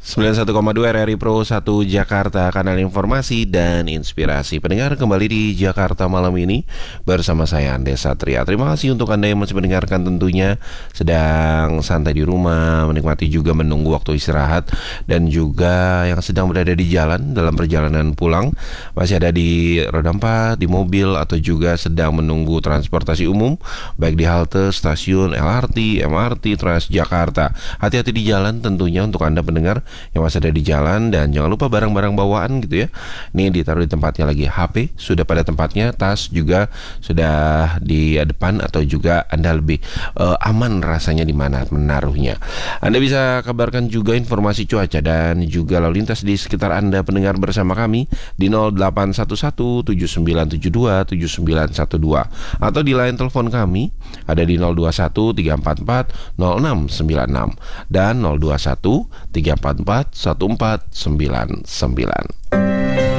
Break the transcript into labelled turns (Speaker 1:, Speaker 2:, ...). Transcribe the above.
Speaker 1: 91,2 RRI Pro 1 Jakarta, kanal informasi dan inspirasi. Pendengar, kembali di Jakarta malam ini bersama saya Andes Satria. Terima kasih untuk Anda yang masih mendengarkan, tentunya sedang santai di rumah, menikmati juga menunggu waktu istirahat, dan juga yang sedang berada di jalan dalam perjalanan pulang, masih ada di roda 4, di mobil, atau juga sedang menunggu transportasi umum, baik di halte, stasiun, LRT, MRT, Transjakarta. Hati-hati di jalan tentunya untuk Anda pendengar yang masih ada di jalan, dan jangan lupa barang-barang bawaan gitu ya, ini ditaruh di tempatnya lagi. HP sudah pada tempatnya, tas juga sudah di depan, atau juga Anda lebih aman rasanya di mana menaruhnya. Anda bisa kabarkan juga informasi cuaca dan juga lalu lintas di sekitar Anda pendengar bersama kami di 0811-7972-7912, atau di line telepon kami ada di 021-344-0696 dan 021-344-1499.